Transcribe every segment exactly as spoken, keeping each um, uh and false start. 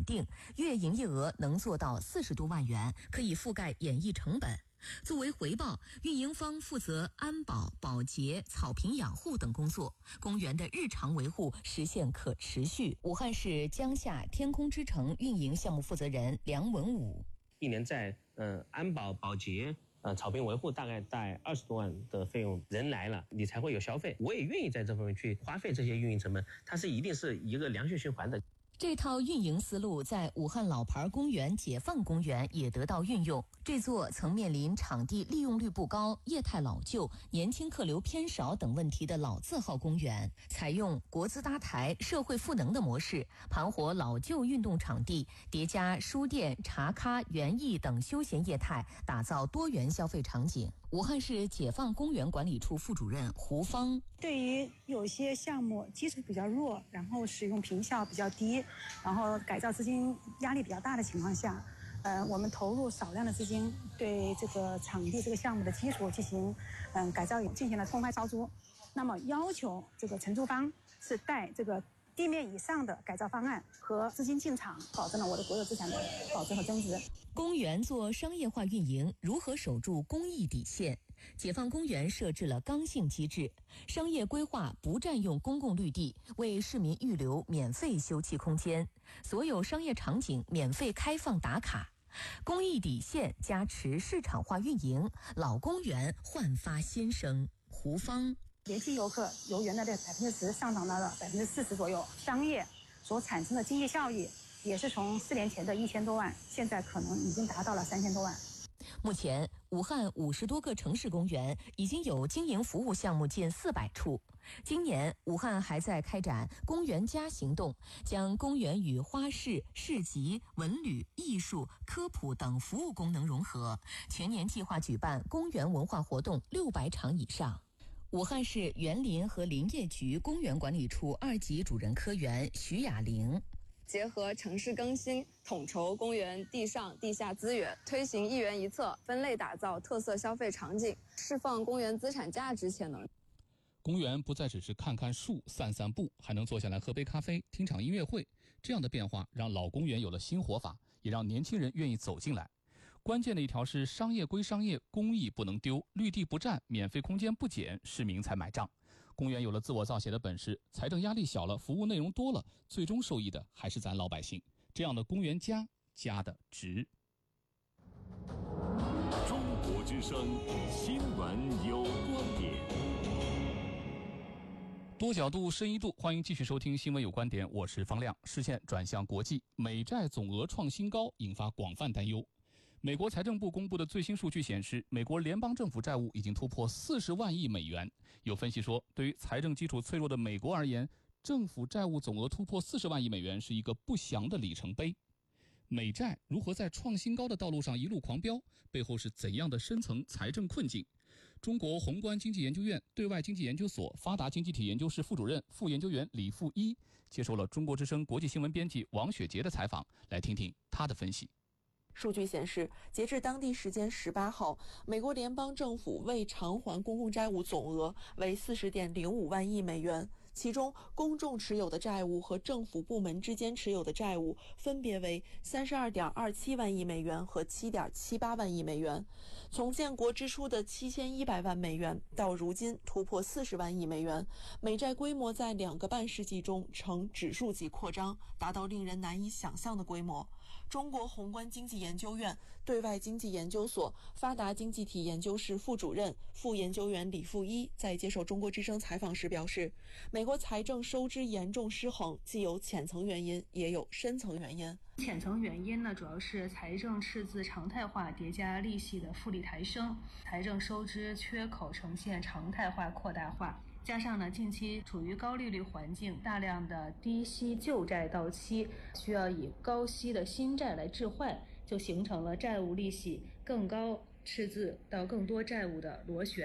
定，月营业额能做到四十多万元，可以覆盖演艺成本。作为回报，运营方负责安保、保洁、草坪养护等工作，公园的日常维护实现可持续。武汉市江夏天空之城运营项目负责人梁文武， 一年在呃安保、保洁、呃草坪维护大概带二十多万的费用，人来了你才会有消费。我也愿意在这方面去花费这些运营成本，它是一定是一个良性循环的。 这套运营思路在武汉老牌公园解放公园也得到运用。这座曾面临场地利用率不高、业态老旧、年轻客流偏少等问题的老字号公园，采用国资搭台、社会赋能的模式，盘活老旧运动场地，叠加书店、茶咖、园艺等休闲业态，打造多元消费场景。武汉市解放公园管理处副主任胡芳， 对于有些项目基础比较弱，然后使用坪效比较低，然后改造资金压力比较大的情况下，呃，我们投入少量的资金，对这个场地这个项目的基础进行嗯、呃、改造，进行了公开招租。那么要求这个承租方是带这个地面以上的改造方案和资金进场，保证了我的国有资产的保值和增值。 公园做商业化运营，如何守住公益底线？解放公园设置了刚性机制，商业规划不占用公共绿地，为市民预留免费休憩空间，所有商业场景免费开放打卡。公益底线加持市场化运营，老公园焕发新生。胡芳， 年轻游客由原来的百分之十上涨到了百分之四十左右，商业所产生的经济效益也是从四年前的一千多万，现在可能已经达到了三千多万。 目前，武汉五十多个城市公园已经有经营服务项目近四百处。今年，武汉还在开展“公园加”行动，将公园与花市、市集、文旅、艺术、科普等服务功能融合，全年计划举办公园文化活动六百场以上。武汉市园林和林业局公园管理处二级主任科员徐雅玲， 结合城市更新，统筹公园地上地下资源，推行一园一策，分类打造特色消费场景，释放公园资产价值潜能。 公园不再只是看看树、散散步，还能坐下来喝杯咖啡、听场音乐会。这样的变化让老公园有了新活法，也让年轻人愿意走进来。关键的一条是商业归商业，公益不能丢，绿地不占，免费空间不减，市民才买账。公园有了自我造血的本事，财政压力小了，服务内容多了，最终受益的还是咱老百姓。这样的公园家，家的值。 中国之声新闻有观点， 多角度深一度，欢迎继续收听新闻有观点，我是方亮。视线转向国际，美债总额创新高，引发广泛担忧。美国财政部公布的最新数据显示，美国联邦政府债务已经突破四十万亿美元。有分析说，对于财政基础脆弱的美国而言，政府债务总额突破四十万亿美元是一个不祥的里程碑。美债如何在创新高的道路上一路狂飙，背后是怎样的深层财政困境？中国宏观经济研究院对外经济研究所发达经济体研究室副主任、副研究员李富一接受了中国之声国际新闻编辑王雪杰的采访，来听听他的分析。 数据显示，截至当地时间十八号，美国联邦政府未偿还公共债务总额为四十点零五万亿美元，其中公众持有的债务和政府部门之间持有的债务分别为三十二点二七万亿美元和七点七八万亿美元。从建国之初的七千一百万美元到如今突破四十万亿美元，美债规模在两个半世纪中呈指数级扩张，达到令人难以想象的规模。中国宏观经济研究院对外经济研究所发达经济体研究室副主任、副研究员李富一在接受中国之声采访时表示，美国财政收支严重失衡，既有浅层原因，也有深层原因。 浅层原因呢，主要是财政赤字常态化叠加利息的复利抬升，财政收支缺口呈现常态化扩大化。加上呢，近期处于高利率环境，大量的低息旧债到期，需要以高息的新债来置换，就形成了债务利息更高、赤字到更多债务的螺旋。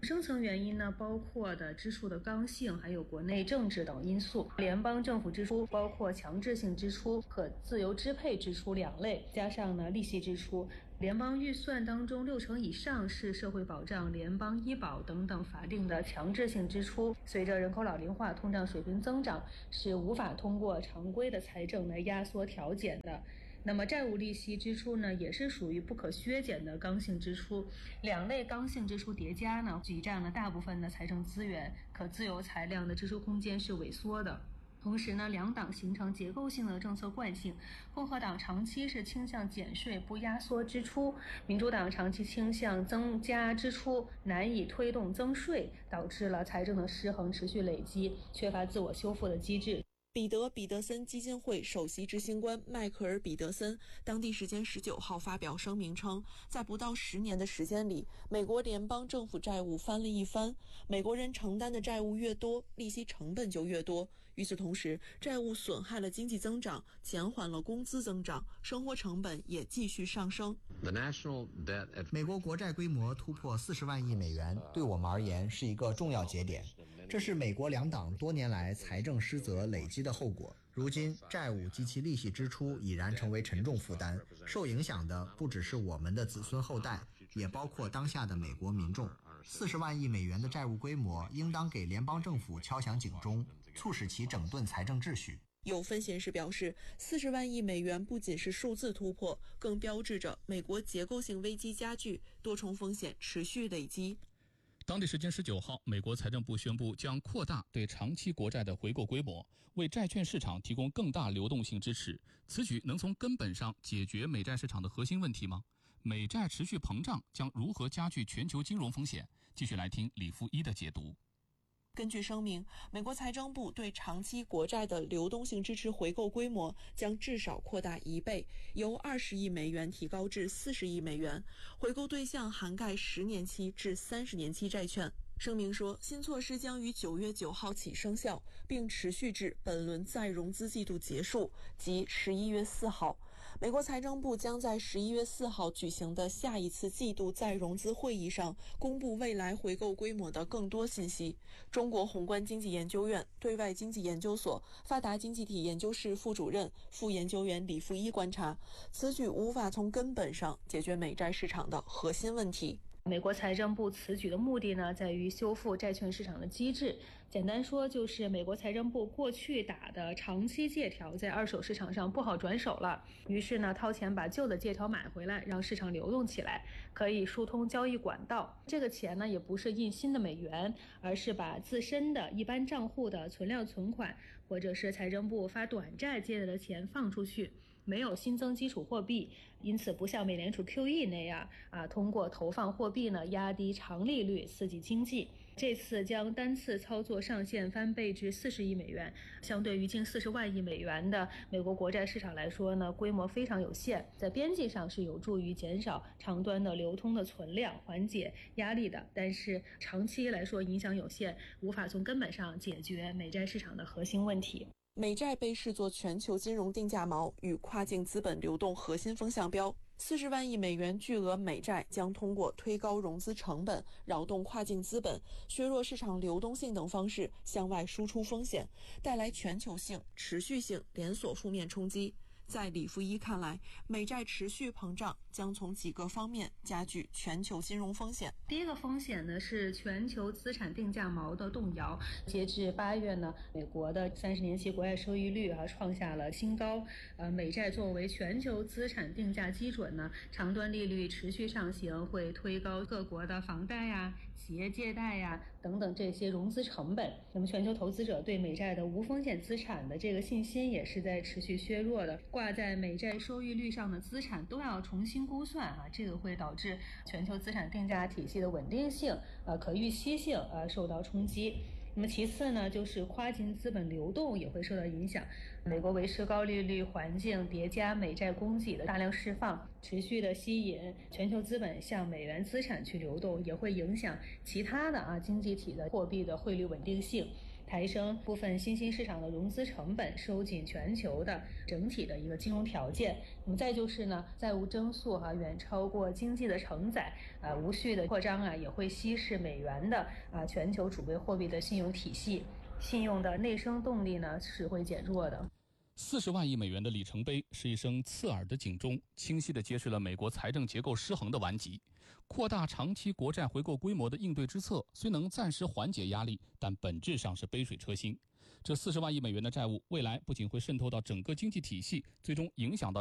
深层原因呢，包括的支出的刚性，还有国内政治等因素。联邦政府支出包括强制性支出和自由支配支出两类，加上呢利息支出。联邦预算当中六成以上是社会保障、联邦医保等等法定的强制性支出。随着人口老龄化、通胀水平增长，是无法通过常规的财政来压缩调减的。那么债务利息支出呢，也是属于不可削减的刚性支出。两类刚性支出叠加呢，挤占了大部分的财政资源，可自由裁量的支出空间是萎缩的。同时呢，两党形成结构性的政策惯性，共和党长期是倾向减税不压缩支出，民主党长期倾向增加支出，难以推动增税，导致了财政的失衡持续累积，缺乏自我修复的机制。 彼得·彼得森基金会首席执行官迈克尔·彼得森当地时间十九号发表声明称，在不到十年的时间里，美国联邦政府债务翻了一番。美国人承担的债务越多，利息成本就越多。与此同时，债务损害了经济增长，减缓了工资增长，生活成本也继续上升。 美国国债规模突破四十万亿美元，对我们而言是一个重要节点。这是美国两党多年来财政失责累积的后果。如今，债务及其利息支出已然成为沉重负担，受影响的不只是我们的子孙后代，也包括当下的美国民众。四十万亿美元的债务规模，应当给联邦政府敲响警钟，促使其整顿财政秩序。 有分析师表示，四十万亿美元不仅是数字突破，更标志着美国结构性危机加剧，多重风险持续累积。 当地时间十九号，美国财政部宣布将扩大对长期国债的回购规模，为债券市场提供更大流动性支持。此举能从根本上解决美债市场的核心问题吗？美债持续膨胀将如何加剧全球金融风险？继续来听李富一的解读。 根据声明，美国财政部对长期国债的流动性支持回购规模将至少扩大一倍，由二十亿美元提高至四十亿美元，回购对象涵盖十年期至三十年期债券。声明说，新措施将于九月九号起生效，并持续至本轮再融资季度结束，即十一月四号。美国财政部将在十一月四号举行的下一次季度再融资会议上公布未来回购规模的更多信息。中国宏观经济研究院对外经济研究所发达经济体研究室副主任、副研究员李富一观察，此举无法从根本上解决美债市场的核心问题。 美国财政部此举的目的呢，在于修复债券市场的机制。简单说，就是美国财政部过去打的长期借条在二手市场上不好转手了，于是呢，掏钱把旧的借条买回来，让市场流动起来，可以疏通交易管道。这个钱呢，也不是印新的美元，而是把自身的一般账户的存量存款，或者是财政部发短债借来的钱放出去。没有新增基础货币，因此不像美联储 Q E 那样啊，通过投放货币呢压低长利率，刺激经济。这次将单次操作上限翻倍至四十亿美元，相对于近四十万亿美元的美国国债市场来说呢，规模非常有限，在边际上是有助于减少长端的流通的存量，缓解压力的。但是长期来说影响有限，无法从根本上解决美债市场的核心问题。 美债被视作全球金融定价锚与跨境资本流动核心风向标。四十万亿美元巨额美债将通过推高融资成本、扰动跨境资本、削弱市场流动性等方式向外输出风险，带来全球性、持续性连锁负面冲击。在李富一看来，美债持续膨胀将从几个方面加剧全球金融风险。 第一个风险呢是全球资产定价锚的动摇。截至八月呢，美国的三十年期国债收益率啊创下了新高。呃，美债作为全球资产定价基准呢，长端利率持续上行，会推高各国的房贷呀、企业借贷呀等等这些融资成本。那么全球投资者对美债的无风险资产的这个信心也是在持续削弱的。挂在美债收益率上的资产都要重新估算啊，这个会导致全球资产定价体系的稳定性、呃可预期性呃受到冲击。那么其次呢，就是跨境资本流动也会受到影响。美国维持高利率环境叠加美债供给的大量释放，持续的吸引全球资本向美元资产去流动，也会影响其他的啊经济体的货币的汇率稳定性。 抬升部分新兴市场的融资成本，收紧全球的整体的一个金融条件。那么再就是呢，债务增速哈、啊、远超过经济的承载，啊无序的扩张啊也会稀释美元的啊全球储备货币的信用体系，信用的内生动力呢是会减弱的。 四十万亿美元的里程碑是一声刺耳的警钟，清晰地揭示了美国财政结构失衡的顽疾。扩大长期国债回购规模的应对之策虽能暂时缓解压力，但本质上是杯水车薪。这四十万亿美元的债务，未来不仅会渗透到整个经济体系，最终影响到